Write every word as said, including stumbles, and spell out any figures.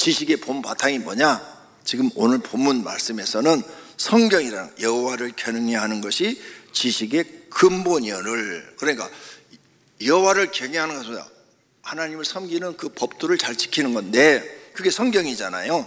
지식의 본 바탕이 뭐냐? 지금 오늘 본문 말씀에서는 성경이라는 여호와를 경외하는 것이 지식의 근본이여를, 그러니까 여호와를 경외하는 것은 하나님을 섬기는 그 법도를 잘 지키는 건데 그게 성경이잖아요.